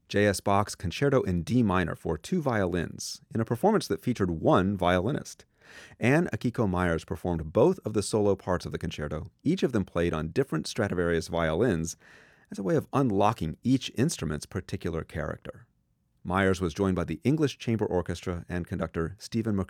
J.S. Bach's Concerto in D minor for two violins, in a performance that featured one violinist. And Akiko Myers performed both of the solo parts of the concerto, each of them played on different Stradivarius violins, as a way of unlocking each instrument's particular character. Myers was joined by the English Chamber Orchestra and conductor Stephen